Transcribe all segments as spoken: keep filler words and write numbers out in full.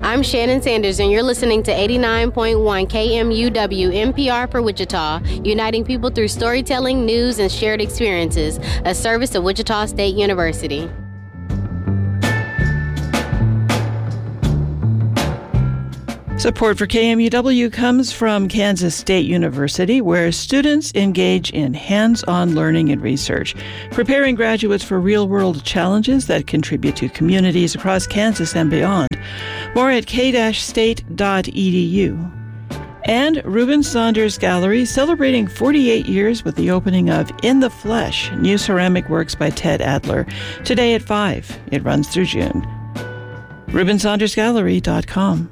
I'm Shannon Sanders, and you're listening to eighty-nine point one K M U W N P R for Wichita, uniting people through storytelling, news, and shared experiences, a service of Wichita State University. Support for K M U W comes from Kansas State University, where students engage in hands-on learning and research, preparing graduates for real-world challenges that contribute to communities across Kansas and beyond. More at k state dot e d u. And Reuben Saunders Gallery, celebrating forty-eight years with the opening of In the Flesh, new ceramic works by Ted Adler. Today at five. It runs through June. reuben saunders gallery dot com.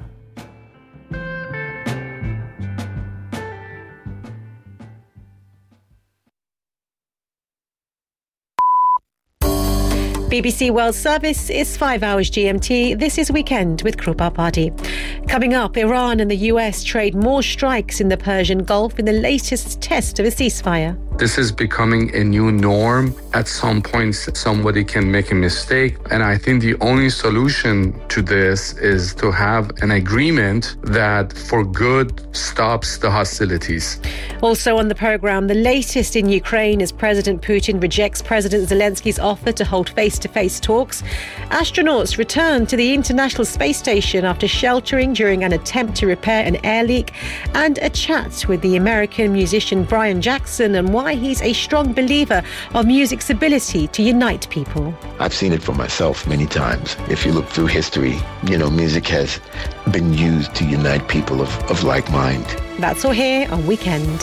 B B C World Service is five hours G M T. This is Weekend with Krupa Party. Coming up, Iran and the U S trade more strikes in the Persian Gulf in the latest test of a ceasefire. This is becoming a new norm. At some point, somebody can make a mistake. And I think the only solution to this is to have an agreement that for good stops the hostilities. Also on the programme, the latest in Ukraine as President Putin rejects President Zelensky's offer to hold face-to-face talks. Astronauts return to the International Space Station after sheltering during an attempt to repair an air leak. And a chat with the American musician Brian Jackson and why he's a strong believer of music's ability to unite people. I've seen it for myself many times. If you look through history, you know, music has been used to unite people of, of like mind. That's all here on Weekend.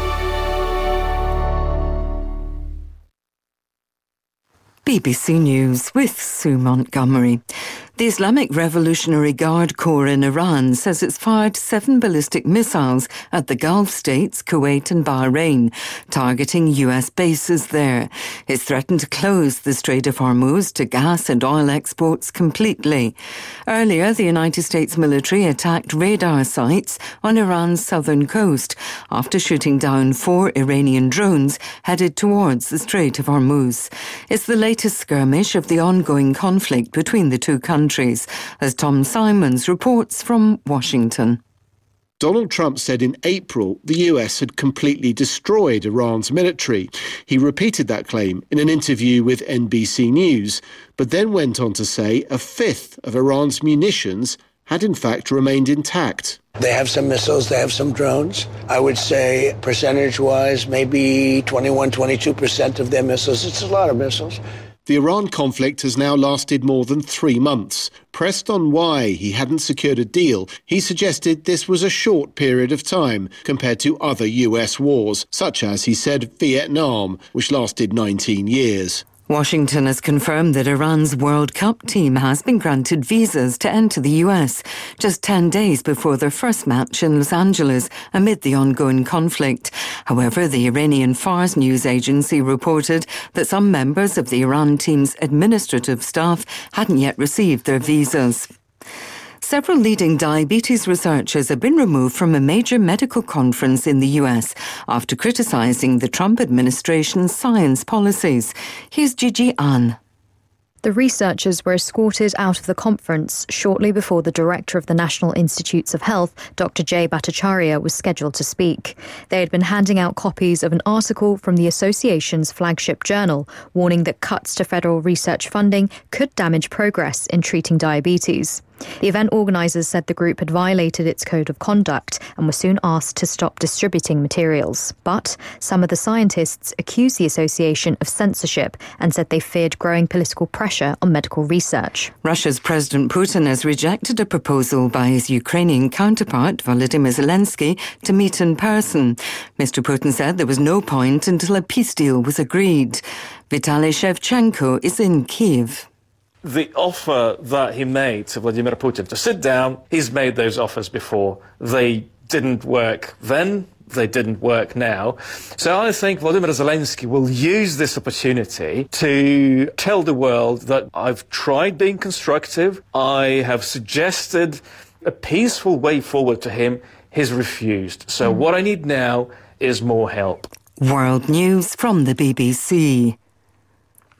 B B C News with Sue Montgomery. The Islamic Revolutionary Guard Corps in Iran says it's fired seven ballistic missiles at the Gulf states, Kuwait and Bahrain, targeting U S bases there. It's threatened to close the Strait of Hormuz to gas and oil exports completely. Earlier, the United States military attacked radar sites on Iran's southern coast after shooting down four Iranian drones headed towards the Strait of Hormuz. It's the latest skirmish of the ongoing conflict between the two countries. Countries, as Tom Simons reports from Washington. Donald Trump said in April the U S had completely destroyed Iran's military. He repeated that claim in an interview with N B C News, but then went on to say a fifth of Iran's munitions had in fact remained intact. They have some missiles, they have some drones. I would say percentage-wise, maybe twenty-one, twenty-two percent of their missiles. It's a lot of missiles. The Iran conflict has now lasted more than three months. Pressed on why he hadn't secured a deal, he suggested this was a short period of time compared to other U S wars, such as, he said, Vietnam, which lasted nineteen years. Washington has confirmed that Iran's World Cup team has been granted visas to enter the U S just ten days before their first match in Los Angeles amid the ongoing conflict. However, the Iranian Fars news agency reported that some members of the Iran team's administrative staff hadn't yet received their visas. Several leading diabetes researchers have been removed from a major medical conference in the U S after criticising the Trump administration's science policies. Here's Gigi Ann. The researchers were escorted out of the conference shortly before the director of the National Institutes of Health, Doctor Jay Bhattacharya, was scheduled to speak. They had been handing out copies of an article from the association's flagship journal, warning that cuts to federal research funding could damage progress in treating diabetes. The event organisers said the group had violated its code of conduct and were soon asked to stop distributing materials. But some of the scientists accused the association of censorship and said they feared growing political pressure on medical research. Russia's President Putin has rejected a proposal by his Ukrainian counterpart, Volodymyr Zelensky, to meet in person. Mister Putin said there was no point until a peace deal was agreed. Vitaly Shevchenko is in Kyiv. The offer that he made to Vladimir Putin to sit down, he's made those offers before. They didn't work then, they didn't work now. So I think Volodymyr Zelensky will use this opportunity to tell the world that I've tried being constructive, I have suggested a peaceful way forward to him, he's refused. So mm. what I need now is more help. World News from the B B C.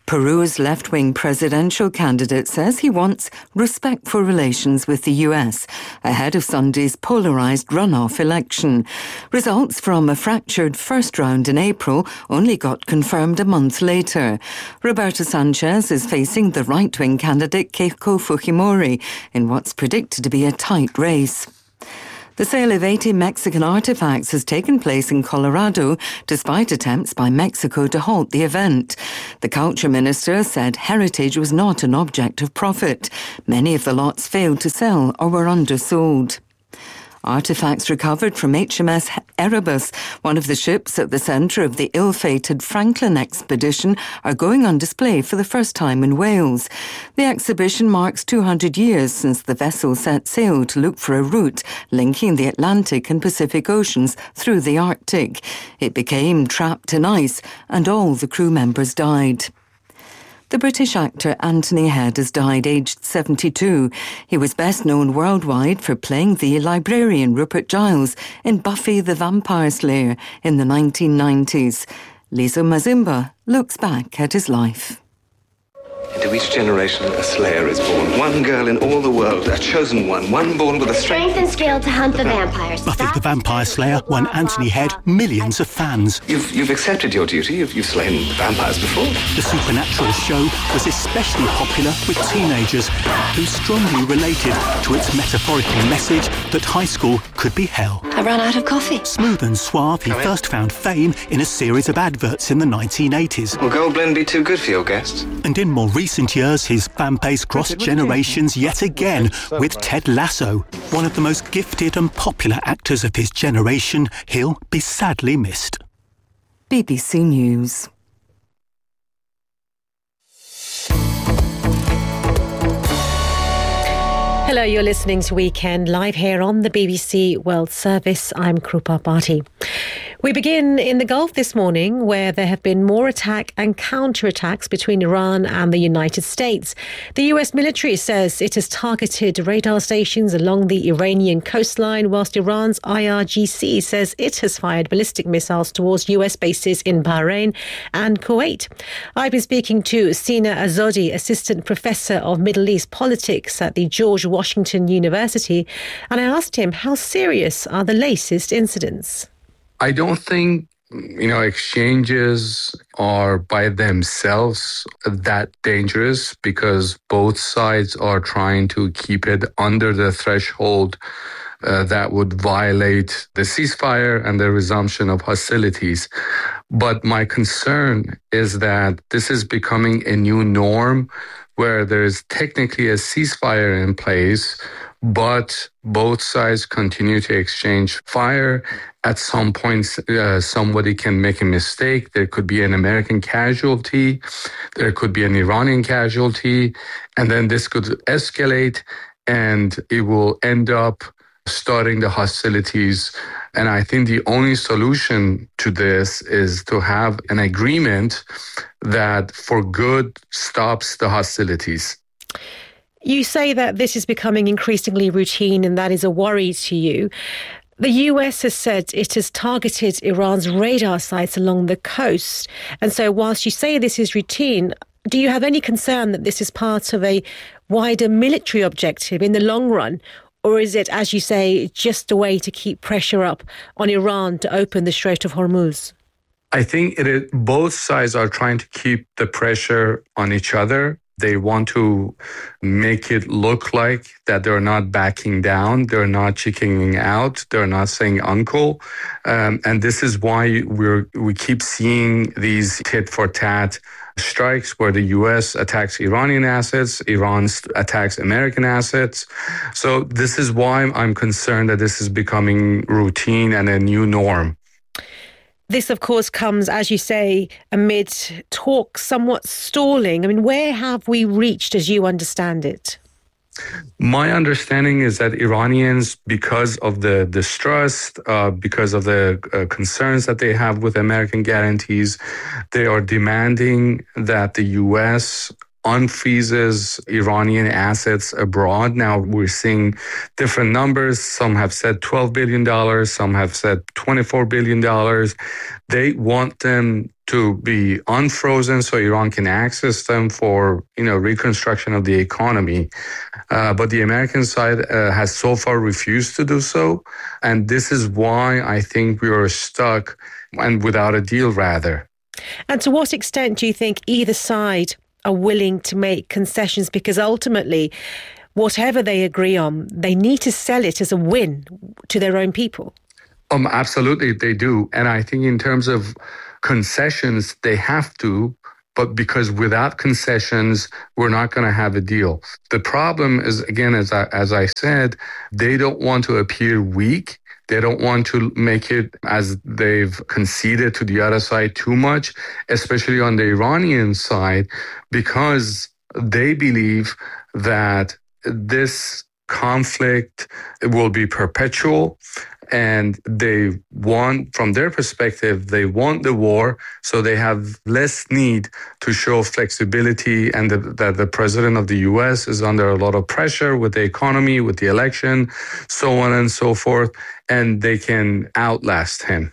Peru's left-wing presidential candidate says he wants respectful relations with the U S ahead of Sunday's polarised runoff election. Results from a fractured first round in April only got confirmed a month later. Roberto Sanchez is facing the right-wing candidate Keiko Fujimori in what's predicted to be a tight race. The sale of eighty Mexican artefacts has taken place in Colorado despite attempts by Mexico to halt the event. The culture minister said heritage was not an object of profit. Many of the lots failed to sell or were undersold. Artefacts recovered from H M S Erebus, one of the ships at the centre of the ill-fated Franklin expedition, are going on display for the first time in Wales. The exhibition marks two hundred years since the vessel set sail to look for a route linking the Atlantic and Pacific Oceans through the Arctic. It became trapped in ice and all the crew members died. The British actor Anthony Head has died aged seventy-two. He was best known worldwide for playing the librarian Rupert Giles in Buffy the Vampire Slayer in the nineteen nineties. Lisa Mazimba looks back at his life. Into each generation, a slayer is born. One girl in all the world, a chosen one. One born with a strength, strength and skill to hunt the vampires. Buffy the Vampire Slayer won Anthony Head millions of fans. You've, you've accepted your duty. You've, you've slain vampires before. The supernatural show was especially popular with teenagers who strongly related to its metaphorical message that high school could be hell. I ran out of coffee. Smooth and suave, he first found fame in a series of adverts in the nineteen eighties. Will Goldblum be too good for your guests? And in more recent years, his fan base crossed generations yet again with Ted Lasso. One of the most gifted and popular actors of his generation, he'll be sadly missed. B B C News. Hello, you're listening to Weekend Live here on the B B C World Service. I'm Krupa Bhatti. We begin in the Gulf this morning, where there have been more attack and counterattacks between Iran and the United States. The U S military says it has targeted radar stations along the Iranian coastline, whilst Iran's I R G C says it has fired ballistic missiles towards U S bases in Bahrain and Kuwait. I've been speaking to Sina Azodi, Assistant Professor of Middle East Politics at the George Washington University, and I asked him how serious are the latest incidents. I don't think, you know, exchanges are by themselves that dangerous because both sides are trying to keep it under the threshold uh, that would violate the ceasefire and the resumption of hostilities. But my concern is that this is becoming a new norm where there's technically a ceasefire in place, but both sides continue to exchange fire. At some point, uh, somebody can make a mistake. There could be an American casualty. There could be an Iranian casualty. And then this could escalate and it will end up starting the hostilities. And I think the only solution to this is to have an agreement that for good stops the hostilities. You say that this is becoming increasingly routine and that is a worry to you. The U S has said it has targeted Iran's radar sites along the coast. And so whilst you say this is routine, do you have any concern that this is part of a wider military objective in the long run? Or is it, as you say, just a way to keep pressure up on Iran to open the Strait of Hormuz? I think it is, both sides are trying to keep the pressure on each other. They want to make it look like that they're not backing down, they're not chickening out, they're not saying uncle. Um, and this is why we're, we keep seeing these tit for tat strikes where the U S attacks Iranian assets, Iran attacks American assets. So this is why I'm concerned that this is becoming routine and a new norm. This, of course, comes, as you say, amid talk somewhat stalling. I mean, where have we reached as you understand it? My understanding is that Iranians, because of the distrust, uh, because of the uh, concerns that they have with American guarantees, they are demanding that the U S unfreezes Iranian assets abroad. Now we're seeing different numbers. Some have said twelve billion dollars. Some have said twenty-four billion dollars. They want them to be unfrozen so Iran can access them for, you know, reconstruction of the economy. Uh, but the American side uh, has so far refused to do so. And this is why I think we are stuck and without a deal, rather. And to what extent do you think either side are willing to make concessions? Because ultimately, whatever they agree on, they need to sell it as a win to their own people. Um, absolutely, they do. And I think in terms of concessions, they have to, but because without concessions, we're not going to have a deal. The problem is, again, as I, as I said, they don't want to appear weak. They don't want to make it as they've conceded to the other side too much, especially on the Iranian side, because they believe that this conflict will be perpetual. And they want, from their perspective, they want the war, so they have less need to show flexibility, and the, that the president of the U S is under a lot of pressure with the economy, with the election, so on and so forth, and they can outlast him.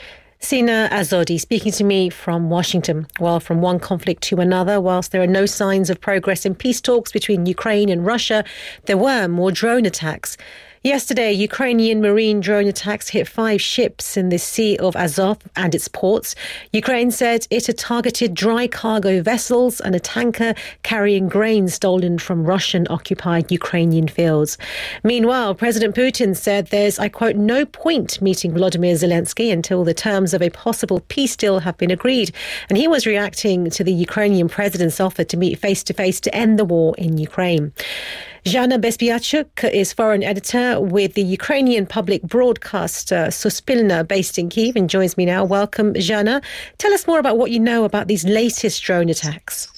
Sina Azodi speaking to me from Washington. Well, from one conflict to another, whilst there are no signs of progress in peace talks between Ukraine and Russia, there were more drone attacks. Yesterday, Ukrainian marine drone attacks hit five ships in the Sea of Azov and its ports. Ukraine said it had targeted dry cargo vessels and a tanker carrying grain stolen from Russian-occupied Ukrainian fields. Meanwhile, President Putin said there's, I quote, no point meeting Volodymyr Zelensky until the terms of a possible peace deal have been agreed. And he was reacting to the Ukrainian president's offer to meet face-to-face to end the war in Ukraine. Zhana Bespiachuk is foreign editor with the Ukrainian public broadcaster Suspilna based in Kyiv and joins me now. Welcome, Zhana. Tell us more about what you know about these latest drone attacks.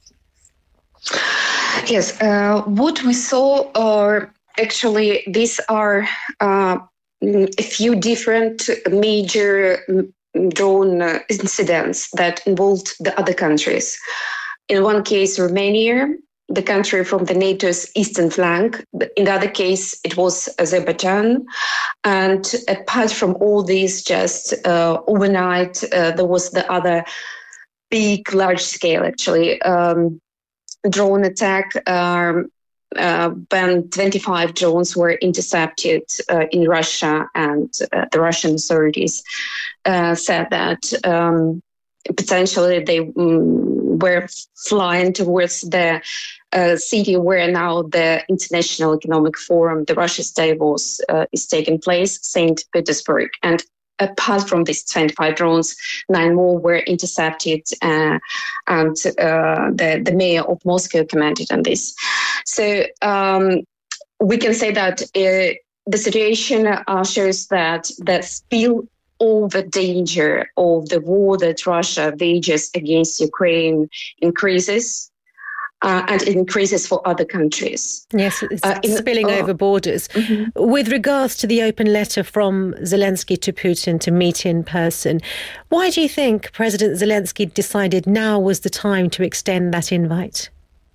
Yes, uh, what we saw are actually these are uh, a few different major drone incidents that involved the other countries. In one case, Romania, the country from the NATO's eastern flank. In the other case, it was Azerbaijan. And apart from all these, just uh, overnight, uh, there was the other big, large scale, actually, um, drone attack. Um, uh, when twenty-five drones were intercepted uh, in Russia, and uh, the Russian authorities uh, said that um, potentially they um, were flying towards the Uh, city where now the International Economic Forum, the Russia Davos, uh, is taking place, Saint Petersburg. And apart from these twenty-five drones, nine more were intercepted, uh, and uh, the, the mayor of Moscow commented on this. So um, we can say that uh, the situation uh, shows that the spill all the danger of the war that Russia wages against Ukraine increases. Uh, and it increases for other countries. Yes, it's uh, in, spilling uh, over borders. Mm-hmm. With regards to the open letter from Zelensky to Putin to meet in person, why do you think President Zelensky decided now was the time to extend that invite?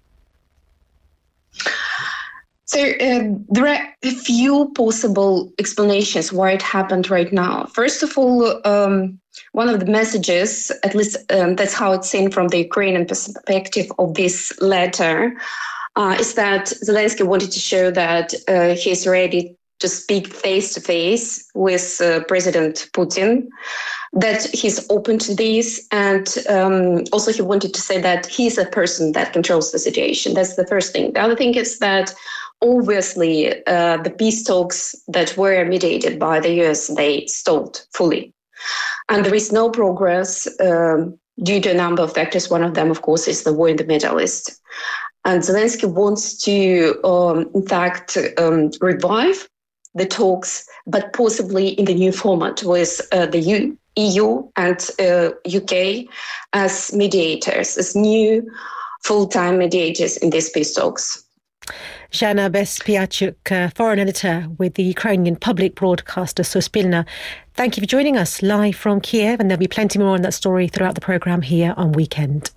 So uh, there are a few possible explanations why it happened right now. First of all, um, one of the messages, at least um, that's how it's seen from the Ukrainian perspective of this letter, uh, is that Zelensky wanted to show that uh, he's ready to speak face-to-face with uh, President Putin, that he's open to this, and um, also he wanted to say that he's a person that controls the situation. That's the first thing. The other thing is that obviously uh, the peace talks that were mediated by the U S, they stalled fully. And there is no progress um, due to a number of factors. One of them, of course, is the war in the Middle East. And Zelensky wants to, um, in fact, um, revive the talks, but possibly in the new format with uh, the U- E U and uh, U K as mediators, as new full-time mediators in these peace talks. Zhana Bespiachuk, uh, foreign editor with the Ukrainian public broadcaster Suspilna. Thank you for joining us live from Kiev, and there'll be plenty more on that story throughout the programme here on Weekend.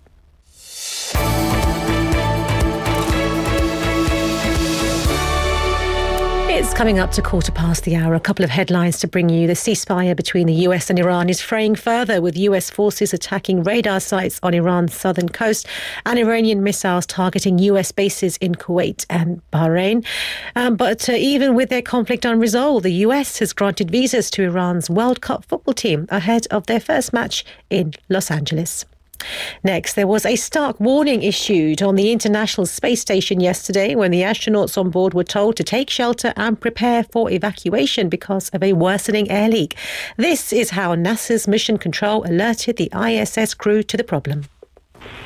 It's It's coming up to quarter past the hour. A couple of headlines to bring you. The ceasefire between the U S and Iran is fraying further, with U S forces attacking radar sites on Iran's southern coast and Iranian missiles targeting U S bases in Kuwait and Bahrain. Um, but uh, even with their conflict unresolved, the U S has granted visas to Iran's World Cup football team ahead of their first match in Los Angeles. Next, there was a stark warning issued on the International Space Station yesterday when the astronauts on board were told to take shelter and prepare for evacuation because of a worsening air leak. This is how NASA's Mission Control alerted the I S S crew to the problem.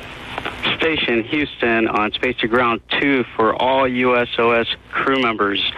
Station Houston on Space to Ground two for all U S O S crew members.